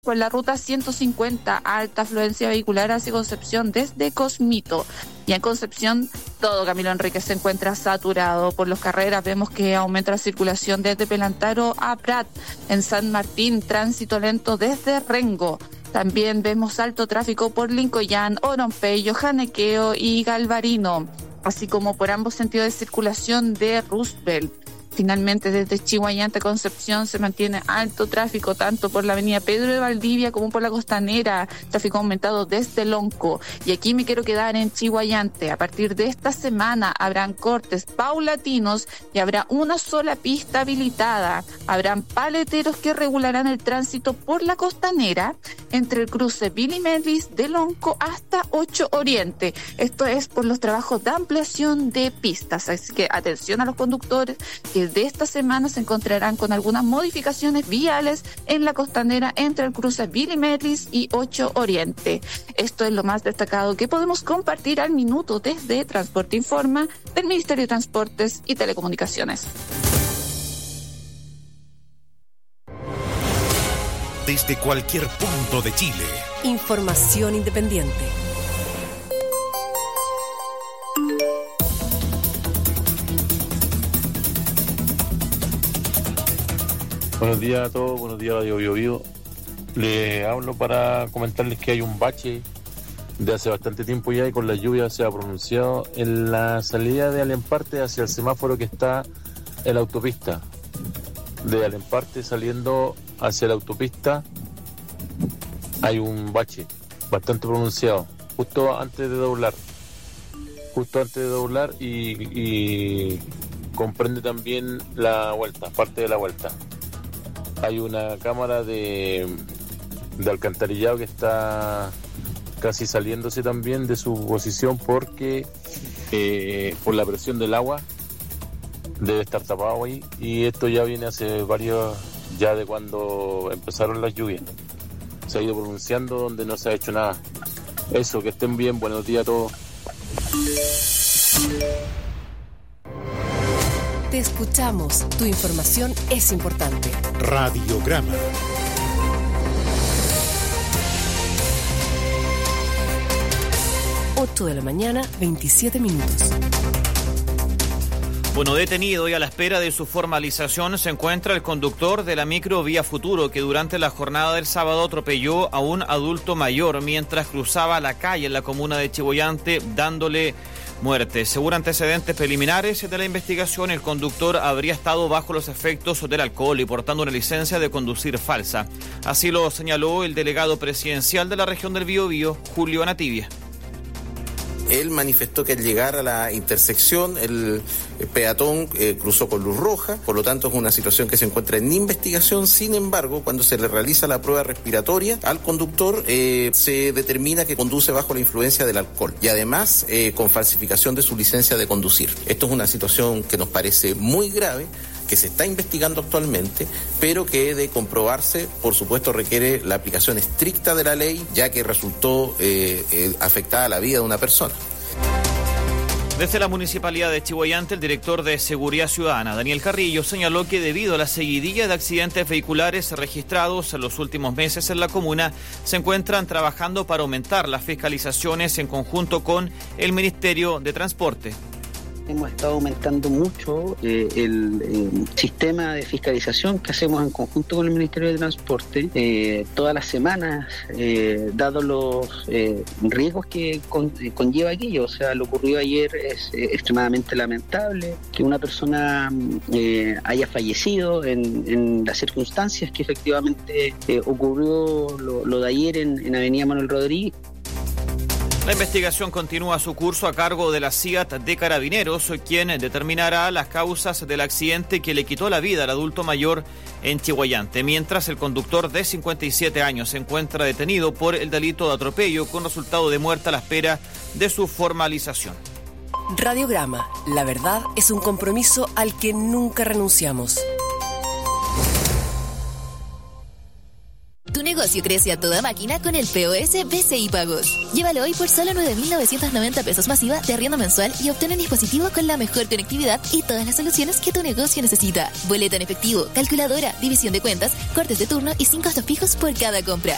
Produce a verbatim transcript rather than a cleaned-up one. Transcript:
por la ruta ciento cincuenta, alta afluencia vehicular hacia Concepción desde Cosmito. Y en Concepción, todo Camilo Enríquez se encuentra saturado. Por las carreras vemos que aumenta la circulación desde Pelantaro a Prat. En San Martín, tránsito lento desde Rengo. También vemos alto tráfico por Lincoyán, Orompeyo, Janequeo y Galvarino, así como por ambos sentidos de circulación de Roosevelt. Finalmente, desde Chihuayante a Concepción se mantiene alto tráfico tanto por la avenida Pedro de Valdivia como por la Costanera, tráfico aumentado desde Lonco. Y aquí me quiero quedar en Chihuayante. A partir de esta semana habrán cortes paulatinos y habrá una sola pista habilitada. Habrán paleteros que regularán el tránsito por la Costanera entre el cruce Billy Melis de Lonco hasta ocho Oriente. Esto es por los trabajos de ampliación de pistas. Así que atención a los conductores que de esta semana se encontrarán con algunas modificaciones viales en la Costanera entre el cruce Billy Melis y ocho Oriente. Esto es lo más destacado que podemos compartir al minuto desde Transporte Informa del Ministerio de Transportes y Telecomunicaciones. Desde cualquier punto de Chile. Información independiente. Buenos días a todos, buenos días Radio Bio Bio. Les hablo para comentarles que hay un bache de hace bastante tiempo ya y con la lluvia se ha pronunciado en la salida de Alemparte hacia el semáforo que está en la autopista. De Alemparte saliendo hacia la autopista hay un bache bastante pronunciado, justo antes de doblar, justo antes de doblar y, y comprende también la vuelta, parte de la vuelta. Hay una cámara de, de alcantarillado que está casi saliéndose también de su posición porque eh, por la presión del agua debe estar tapado ahí, y esto ya viene hace varios, ya de cuando empezaron las lluvias. Se ha ido pronunciando donde no se ha hecho nada. Eso, que estén bien, buenos días a todos. Te escuchamos, tu información es importante. Radiograma. ocho de la mañana, veintisiete minutos. Bueno, detenido y a la espera de su formalización se encuentra el conductor de la micro Vía Futuro que durante la jornada del sábado atropelló a un adulto mayor mientras cruzaba la calle en la comuna de Chihuayante dándole muerte. Según antecedentes preliminares de la investigación, el conductor habría estado bajo los efectos del alcohol y portando una licencia de conducir falsa. Así lo señaló el delegado presidencial de la región del Biobío, Julio Anativia. Él manifestó que al llegar a la intersección el peatón eh, cruzó con luz roja, por lo tanto es una situación que se encuentra en investigación. Sin embargo, cuando se le realiza la prueba respiratoria al conductor, eh, se determina que conduce bajo la influencia del alcohol y además eh, con falsificación de su licencia de conducir. Esto es una situación que nos parece muy grave, que se está investigando actualmente, pero que de comprobarse, por supuesto, requiere la aplicación estricta de la ley, ya que resultó eh, eh, afectada la vida de una persona. Desde la Municipalidad de Chihuayante, el director de Seguridad Ciudadana, Daniel Carrillo, señaló que debido a la seguidilla de accidentes vehiculares registrados en los últimos meses en la comuna, se encuentran trabajando para aumentar las fiscalizaciones en conjunto con el Ministerio de Transporte. Hemos estado aumentando mucho eh, el eh, sistema de fiscalización que hacemos en conjunto con el Ministerio de Transporte eh, todas las semanas, eh, dado los eh, riesgos que con, eh, conlleva aquello. O sea, lo ocurrido ayer es eh, extremadamente lamentable, que una persona eh, haya fallecido en, en las circunstancias que efectivamente eh, ocurrió lo, lo de ayer en, en Avenida Manuel Rodríguez. La investigación continúa su curso a cargo de la C I A T de Carabineros, quien determinará las causas del accidente que le quitó la vida al adulto mayor en Chihuayante, mientras el conductor de cincuenta y siete años se encuentra detenido por el delito de atropello con resultado de muerte a la espera de su formalización. Radiograma, la verdad es un compromiso al que nunca renunciamos. Tu negocio crece a toda máquina con el P O S B C I Pagos. Llévalo hoy por solo nueve mil novecientos noventa pesos masiva de arriendo mensual y obtén un dispositivo con la mejor conectividad y todas las soluciones que tu negocio necesita. Boleta en efectivo, calculadora, división de cuentas, cortes de turno y sin costos fijos por cada compra.